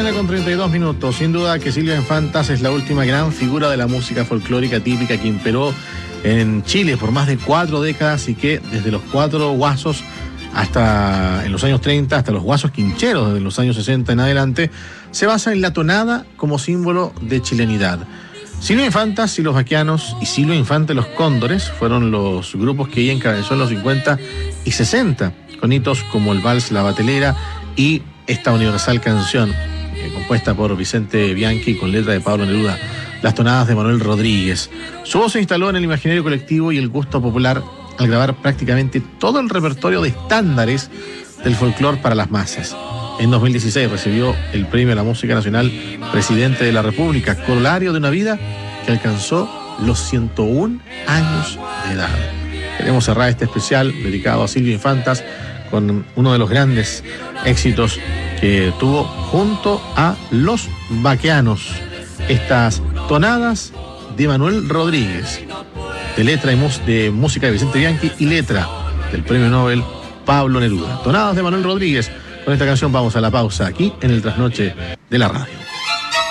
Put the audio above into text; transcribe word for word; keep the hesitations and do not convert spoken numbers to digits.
mañana con treinta y dos minutos. Sin duda que Silvia Infantas es la última gran figura de la música folclórica típica que imperó en Chile por más de cuatro décadas y que desde los cuatro guasos hasta en los años treinta, hasta los guasos quincheros desde los años sesenta en adelante, se basa en la tonada como símbolo de chilenidad. Silvia Infantas y los Baquianos y Silvia Infante los Cóndores fueron los grupos que ella encabezó en los cincuenta y sesenta, con hitos como el Vals La Batelera y esta universal canción, eh, compuesta por Vicente Bianchi con letra de Pablo Neruda, Las Tonadas de Manuel Rodríguez. Su voz se instaló en el imaginario colectivo y el gusto popular al grabar prácticamente todo el repertorio de estándares del folclore para las masas. En dos mil dieciséis recibió el Premio a la Música Nacional Presidente de la República, corolario de una vida que alcanzó los ciento un años de edad. Queremos cerrar este especial dedicado a Silvia Infantas con uno de los grandes éxitos que tuvo junto a los Baquianos, estas Tonadas de Manuel Rodríguez, de letra y mus- de música de Vicente Bianchi y letra del Premio Nobel Pablo Neruda. Tonadas de Manuel Rodríguez. Con esta canción vamos a la pausa aquí en el Trasnoche de la Radio.